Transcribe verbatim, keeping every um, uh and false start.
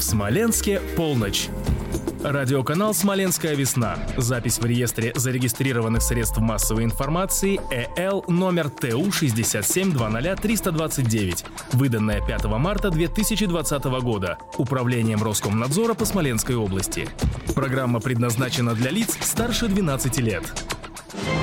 Смоленске полночь. Радиоканал «Смоленская весна». Запись в реестре зарегистрированных средств массовой информации Э Л номер Т У шестьдесят семь двадцать триста двадцать девять, выданная пятого марта две тысячи двадцатого года Управлением Роскомнадзора по Смоленской области. Программа предназначена для лиц старше двенадцати лет.